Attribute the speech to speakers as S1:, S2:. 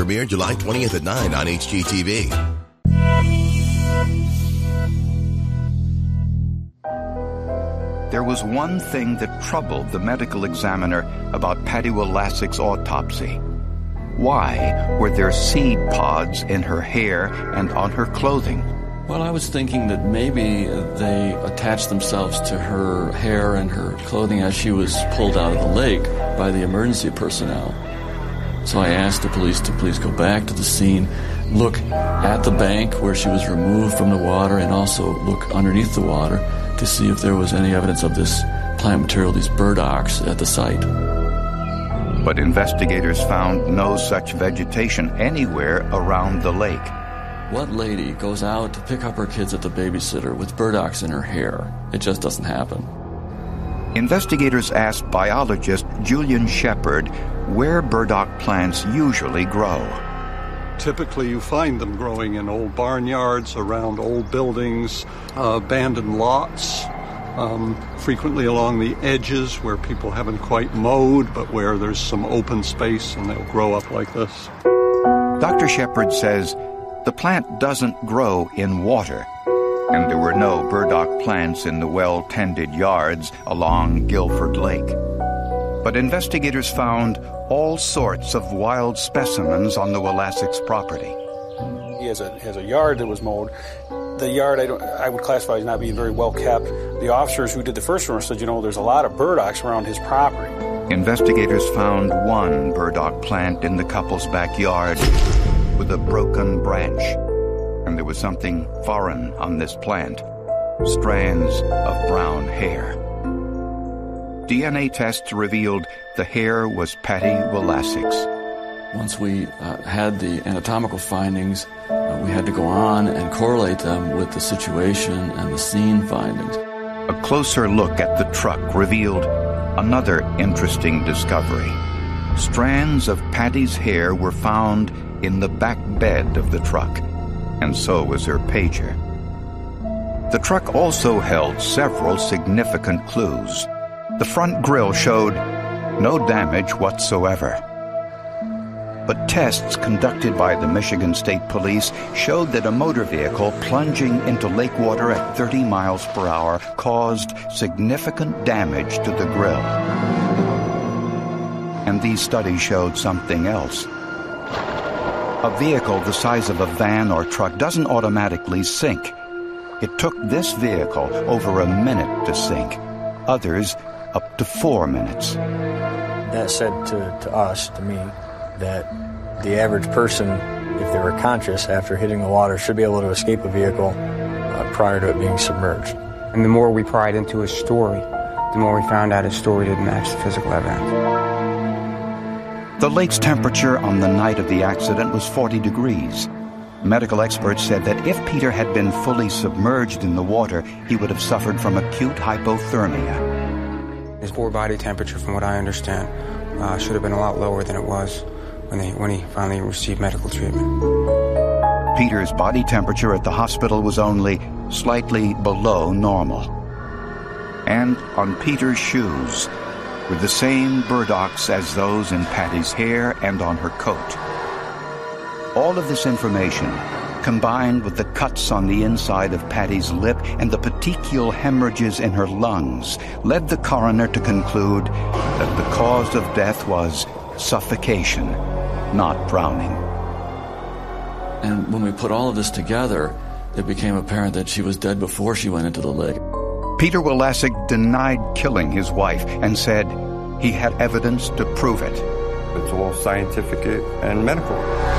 S1: premiered July 20th at 9 on HGTV.
S2: There was one thing that troubled the medical examiner about Patty Wolask's autopsy. Why were there seed pods in her hair and on her clothing?
S3: Well, I was thinking that maybe they attached themselves to her hair and her clothing as she was pulled out of the lake by the emergency personnel. So I asked the police to please go back to the scene, look at the bank where she was removed from the water, and also look underneath the water to see if there was any evidence of this plant material, these burdocks, at the site.
S2: But investigators found no such vegetation anywhere around the lake.
S3: What lady goes out to pick up her kids at the babysitter with burdocks in her hair? It just doesn't happen.
S2: Investigators asked biologist Julian Shepard where burdock plants usually grow.
S4: Typically you find them growing in old barnyards, around old buildings, abandoned lots, frequently along the edges where people haven't quite mowed, but where there's some open space, and they'll grow up like this.
S2: Dr. Shepard says the plant doesn't grow in water, and there were no burdock plants in the well-tended yards along Guilford Lake. But investigators found all sorts of wild specimens on the Wolask's property.
S5: He has a yard that was mowed. The yard I would classify as not being very well kept. The officers who did the first one said, there's a lot of burdocks around his property.
S2: Investigators found one burdock plant in the couple's backyard with a broken branch. And there was something foreign on this plant, strands of brown hair. DNA tests revealed the hair was Patty Wolask's.
S3: Once we had the anatomical findings, we had to go on and correlate them with the situation and the scene findings.
S2: A closer look at the truck revealed another interesting discovery. Strands of Patty's hair were found in the back bed of the truck, and so was her pager. The truck also held several significant clues. The front grille showed no damage whatsoever. But tests conducted by the Michigan State Police showed that a motor vehicle plunging into lake water at 30 miles per hour caused significant damage to the grille. And these studies showed something else. A vehicle the size of a van or truck doesn't automatically sink. It took this vehicle over a minute to sink. Others up to 4 minutes.
S6: That said to us, to me, that the average person, if they were conscious after hitting the water, should be able to escape a vehicle prior to it being submerged.
S7: And the more we pried into his story, the more we found out his story didn't match the physical evidence.
S2: The lake's temperature on the night of the accident was 40 degrees. Medical experts said that if Peter had been fully submerged in the water, he would have suffered from acute hypothermia.
S7: His core body temperature, from what I understand, should have been a lot lower than it was when he finally received medical treatment.
S2: Peter's body temperature at the hospital was only slightly below normal. And on Peter's shoes were the same burdocks as those in Patty's hair and on her coat. All of this information, combined with the cuts on the inside of Patty's lip and the petechial hemorrhages in her lungs, led the coroner to conclude that the cause of death was suffocation, not drowning.
S3: And when we put all of this together, it became apparent that she was dead before she went into the lake.
S2: Peter Wolask denied killing his wife and said he had evidence to prove it.
S8: It's all scientific and medical.